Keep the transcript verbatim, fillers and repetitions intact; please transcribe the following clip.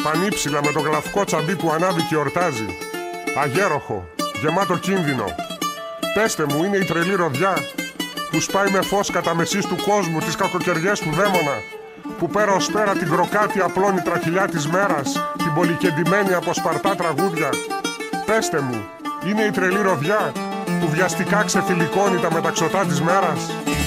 πανύψηλα με το γλαυκό τσαμπί που ανάβει και ορτάζει. Αγέροχο, γεμάτο κίνδυνο. Πέστε μου, είναι η τρελή ροδιά που σπάει με φως κατά μεσής του κόσμου τις κακοκαιριές του δαίμονα, που πέρα ως πέρα την κροκάτη απλώνει τραχηλιά της μέρας, την πολυκεντημένη από σπαρτά τραγούδια. Πέστε μου, είναι η τρελή ροδιά που βιαστικά ξεφυλικώνει τα μεταξωτά της μέρας.